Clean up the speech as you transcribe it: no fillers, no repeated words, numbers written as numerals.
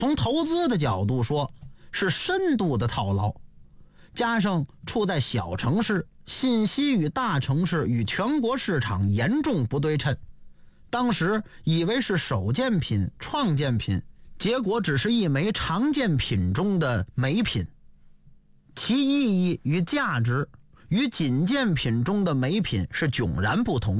从投资的角度说，是深度的套牢，加上处在小城市，信息与大城市与全国市场严重不对称。当时以为是首件品、创建品，结果只是一枚常见品中的美品，其意义与价值与仅见品中的美品是迥然不同。